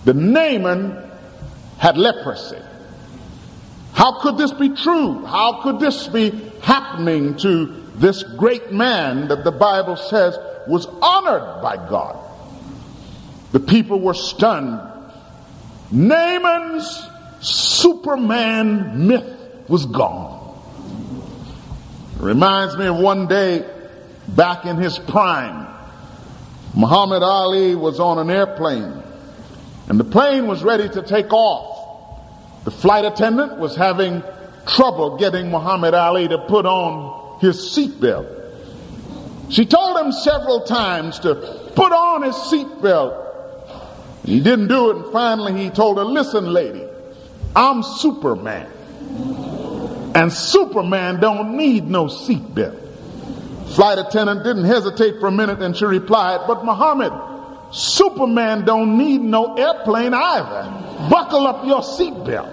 The Naaman had leprosy. How could this be true? How could this be happening to this great man that the Bible says was honored by God? The people were stunned. Naaman's Superman myth was gone. It reminds me of one day back in his prime. Muhammad Ali was on an airplane, and the plane was ready to take off. The flight attendant was having trouble getting Muhammad Ali to put on his seatbelt. She told him several times to put on his seatbelt. He didn't do it, and finally he told her, "Listen, lady, I'm Superman, and Superman don't need no seatbelt." Flight attendant didn't hesitate for a minute, and she replied, "But Muhammad, Superman don't need no airplane either. Buckle up your seatbelt."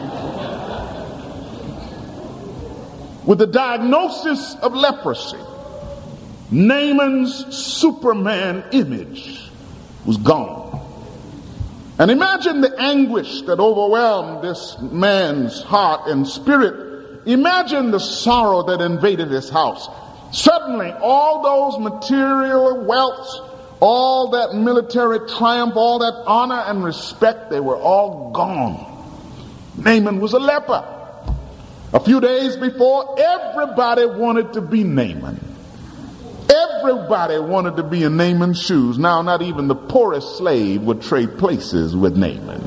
With the diagnosis of leprosy, Naaman's Superman image was gone. And imagine the anguish that overwhelmed this man's heart and spirit. Imagine the sorrow that invaded his house. Suddenly, all those material wealths, all that military triumph, all that honor and respect, they were all gone. Naaman was a leper. A few days before, everybody wanted to be Naaman. Everybody wanted to be in Naaman's shoes. Now, not even the poorest slave would trade places with Naaman.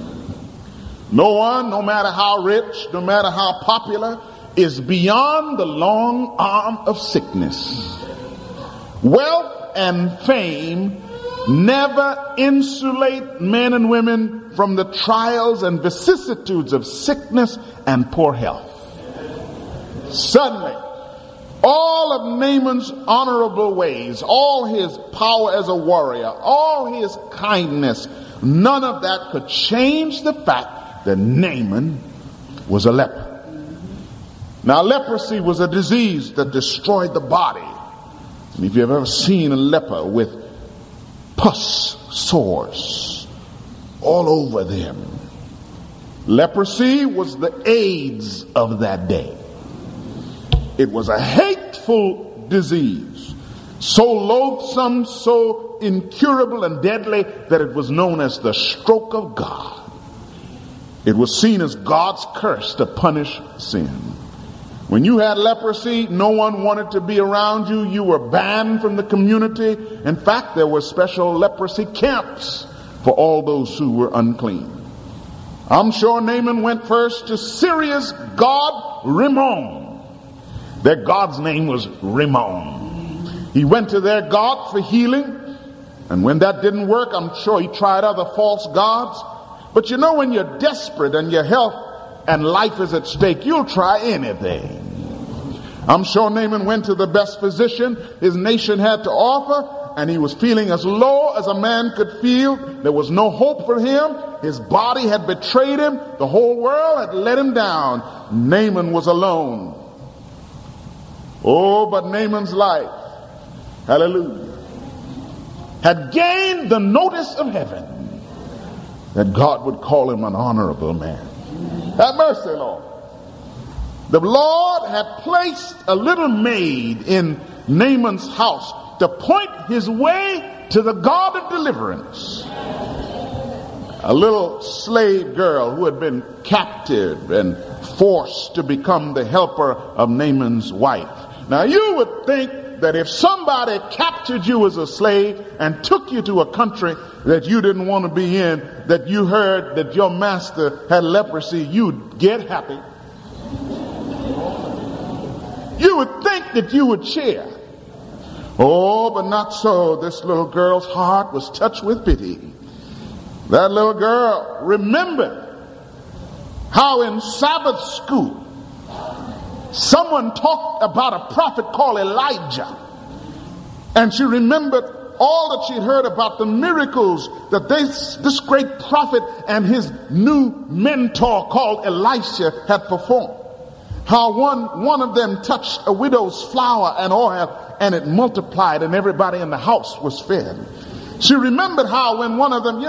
No one, no matter how rich, no matter how popular, is beyond the long arm of sickness. Wealth and fame never insulate men and women from the trials and vicissitudes of sickness and poor health. Suddenly, all of Naaman's honorable ways, all his power as a warrior, all his kindness, none of that could change the fact that Naaman was a leper. Now, leprosy was a disease that destroyed the body. And if you've ever seen a leper with pus sores all over them, leprosy was the AIDS of that day. It was a hateful disease, so loathsome, so incurable and deadly that it was known as the stroke of God. It was seen as God's curse to punish sin. When you had leprosy, no one wanted to be around you. You were banned from the community. In fact, there were special leprosy camps for all those who were unclean. I'm sure Naaman went first to Syria's god Rimmon. Their god's name was Rimmon. He went to their god for healing, and when that didn't work, I'm sure he tried other false gods. But you know, when you're desperate and your health and life is at stake, you'll try anything. I'm sure Naaman went to the best physician his nation had to offer, and he was feeling as low as a man could feel. There was no hope for him. His body had betrayed him. The whole world had let him down. Naaman was alone. Oh, but Naaman's life, hallelujah, had gained the notice of heaven that God would call him an honorable man. Have mercy, Lord. The Lord had placed a little maid in Naaman's house to point his way to the God of deliverance. A little slave girl who had been captive and forced to become the helper of Naaman's wife. Now, you would think that if somebody captured you as a slave and took you to a country that you didn't want to be in, that you heard that your master had leprosy, you'd get happy. You would think that you would cheer. Oh, but not so. This little girl's heart was touched with pity. That little girl remembered how in Sabbath school someone talked about a prophet called Elijah, and she remembered all that she'd heard about the miracles that this great prophet and his new mentor called Elisha had performed. How one of them touched a widow's flour and oil, and it multiplied, and everybody in the house was fed. She remembered how when one of them,